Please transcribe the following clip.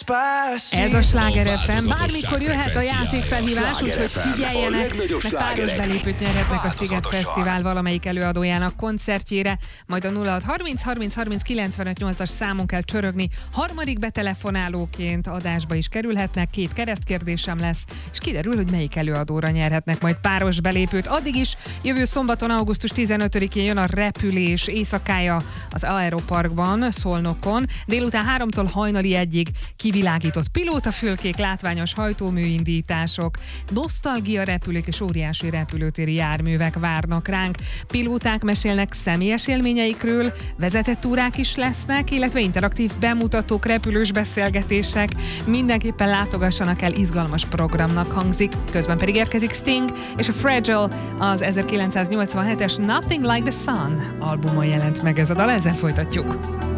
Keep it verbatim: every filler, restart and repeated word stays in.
Ez a Sláger ef em, bármikor jöhet a játékfelhívás, úgyhogy figyeljenek, meg páros belépőt nyerhetnek a Sziget Fesztivál valamelyik előadójának koncertjére, majd a nulla hat harminc harminc harminc kilencvenöt nyolcas számon kell csörögni, harmadik betelefonálóként adásba is kerülhetnek, két keresztkérdésem lesz, és kiderül, hogy melyik előadóra nyerhetnek majd páros belépőt. Addig is jövő szombaton, augusztus tizenötödikén jön a repülés éjszakája az Aeroparkban, Szolnokon, délután háromtól hajnali egyig kivilágított pilótafülkék, látványos hajtóműindítások, nosztalgia repülők és óriási repülőtéri járművek várnak ránk. Pilóták mesélnek személyes élményeikről, vezetett túrák is lesznek, illetve interaktív bemutatók, repülős beszélgetések. Mindenképpen látogassanak el, izgalmas programnak hangzik. Közben pedig érkezik Sting és a Fragile, az ezerkilencszáznyolcvanhetes Nothing Like the Sun albumon jelent meg ez a dal, ezzel folytatjuk.